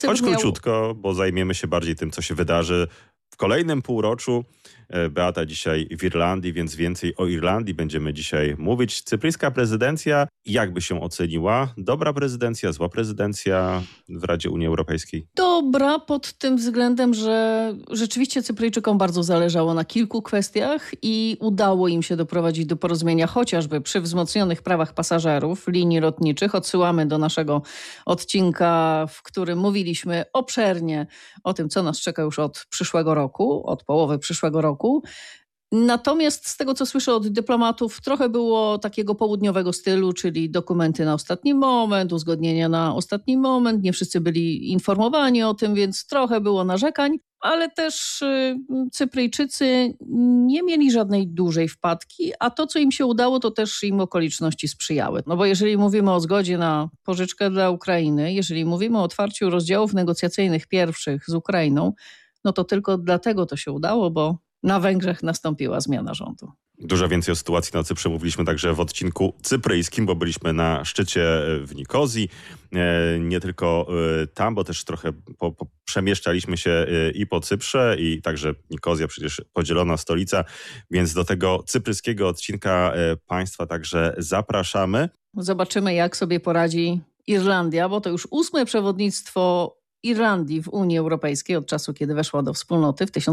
Choć króciutko, bo zajmiemy się bardziej tym, co się wydarzy w kolejnym półroczu. Beata dzisiaj w Irlandii, więc więcej o Irlandii będziemy dzisiaj mówić. Cypryjska prezydencja, jakby się oceniła? Dobra prezydencja, zła prezydencja w Radzie Unii Europejskiej? Dobra pod tym względem, że rzeczywiście Cypryjczykom bardzo zależało na kilku kwestiach i udało im się doprowadzić do porozumienia chociażby przy wzmocnionych prawach pasażerów linii lotniczych. Odsyłamy do naszego odcinka, w którym mówiliśmy obszernie o tym, co nas czeka już od przyszłego roku, od połowy przyszłego roku. Natomiast z tego, co słyszę od dyplomatów, trochę było takiego południowego stylu, czyli dokumenty na ostatni moment, uzgodnienia na ostatni moment. Nie wszyscy byli informowani o tym, więc trochę było narzekań, ale też Cypryjczycy nie mieli żadnej dużej wpadki, a to, co im się udało, to też im okoliczności sprzyjały. No bo jeżeli mówimy o zgodzie na pożyczkę dla Ukrainy, jeżeli mówimy o otwarciu rozdziałów negocjacyjnych pierwszych z Ukrainą, no to tylko dlatego to się udało, bo na Węgrzech nastąpiła zmiana rządu. Dużo więcej o sytuacji na Cyprze mówiliśmy także w odcinku cypryjskim, bo byliśmy na szczycie w Nikozji. Nie tylko tam, bo też trochę przemieszczaliśmy się i po Cyprze, i także Nikozja, przecież podzielona stolica, więc do tego cypryjskiego odcinka Państwa także zapraszamy. Zobaczymy, jak sobie poradzi Irlandia, bo to już 8. przewodnictwo Irlandii w Unii Europejskiej od czasu, kiedy weszła do wspólnoty w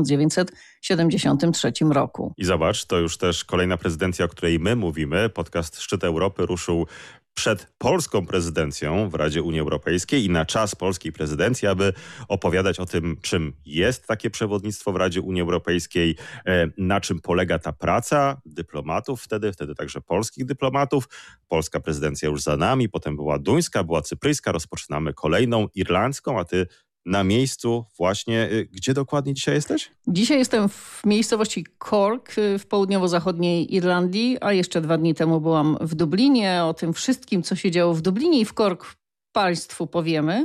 1973 roku. I zobacz, to już też kolejna prezydencja, o której my mówimy. Podcast Szczyt Europy ruszył przed polską prezydencją w Radzie Unii Europejskiej i na czas polskiej prezydencji, aby opowiadać o tym, czym jest takie przewodnictwo w Radzie Unii Europejskiej, na czym polega ta praca dyplomatów wtedy także polskich dyplomatów. Polska prezydencja już za nami, potem była duńska, była cypryjska, rozpoczynamy kolejną irlandzką, a ty na miejscu właśnie. Gdzie dokładnie dzisiaj jesteś? Dzisiaj jestem w miejscowości Cork w południowo-zachodniej Irlandii, a jeszcze 2 dni temu byłam w Dublinie. O tym wszystkim, co się działo w Dublinie i w Cork Państwu powiemy.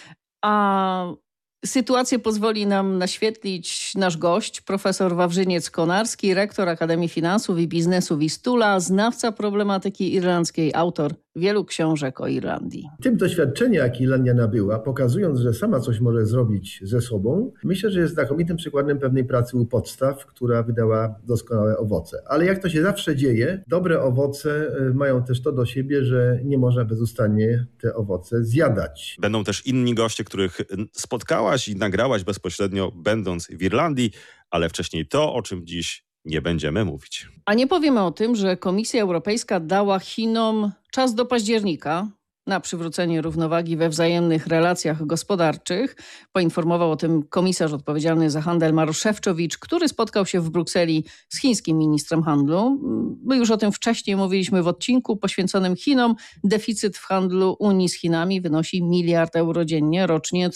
A sytuację pozwoli nam naświetlić nasz gość, profesor Wawrzyniec Konarski, rektor Akademii Finansów i Biznesu Wistula, znawca problematyki irlandzkiej, autor wielu książek o Irlandii. Tym doświadczenia, jakie Irlandia nabyła, pokazując, że sama coś może zrobić ze sobą, myślę, że jest znakomitym przykładem pewnej pracy u podstaw, która wydała doskonałe owoce. Ale jak to się zawsze dzieje, dobre owoce mają też to do siebie, że nie można bezustannie te owoce zjadać. Będą też inni goście, których spotkałaś i nagrałaś bezpośrednio będąc w Irlandii, ale wcześniej to, o czym dziś nie będziemy mówić. A nie powiemy o tym, że Komisja Europejska dała Chinom czas do października na przywrócenie równowagi we wzajemnych relacjach gospodarczych. Poinformował o tym komisarz odpowiedzialny za handel Marosz Szefczowicz, który spotkał się w Brukseli z chińskim ministrem handlu. My już o tym wcześniej mówiliśmy w odcinku poświęconym Chinom. Deficyt w handlu Unii z Chinami wynosi 1 miliard euro dziennie, rocznie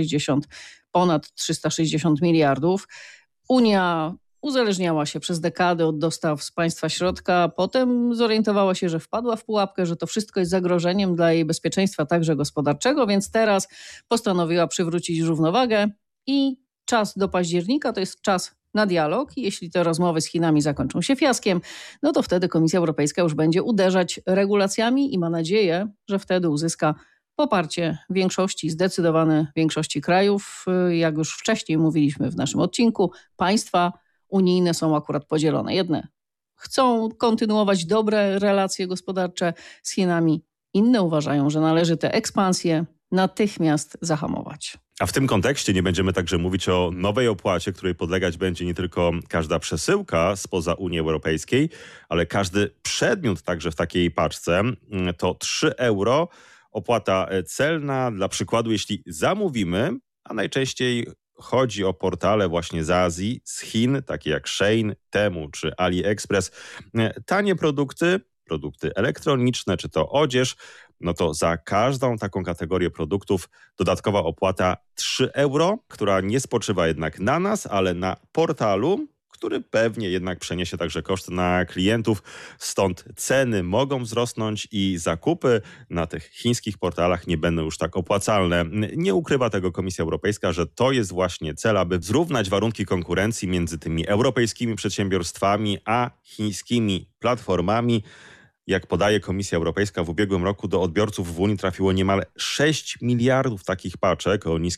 ponad 360 miliardów. Unia uzależniała się przez dekady od dostaw z państwa środka, potem zorientowała się, że wpadła w pułapkę, że to wszystko jest zagrożeniem dla jej bezpieczeństwa także gospodarczego, więc teraz postanowiła przywrócić równowagę i czas do października to jest czas na dialog i jeśli te rozmowy z Chinami zakończą się fiaskiem, no to wtedy Komisja Europejska już będzie uderzać regulacjami i ma nadzieję, że wtedy uzyska poparcie większości, zdecydowane większości krajów. Jak już wcześniej mówiliśmy w naszym odcinku, państwa unijne są akurat podzielone. Jedne chcą kontynuować dobre relacje gospodarcze z Chinami, inne uważają, że należy tę ekspansję natychmiast zahamować. A w tym kontekście nie będziemy także mówić o nowej opłacie, której podlegać będzie nie tylko każda przesyłka spoza Unii Europejskiej, ale każdy przedmiot także w takiej paczce. To 3 euro. Opłata celna, dla przykładu, jeśli zamówimy, a najczęściej chodzi o portale właśnie z Azji, z Chin, takie jak Shein, Temu czy AliExpress. Tanie produkty elektroniczne, czy to odzież, no to za każdą taką kategorię produktów dodatkowa opłata 3 euro, która nie spoczywa jednak na nas, ale na portalu, który pewnie jednak przeniesie także koszty na klientów. Stąd ceny mogą wzrosnąć i zakupy na tych chińskich portalach nie będą już tak opłacalne. Nie ukrywa tego Komisja Europejska, że to jest właśnie cel, aby zrównać warunki konkurencji między tymi europejskimi przedsiębiorstwami a chińskimi platformami. Jak podaje Komisja Europejska, w ubiegłym roku do odbiorców w Unii trafiło niemal 6 miliardów takich paczek o niskiej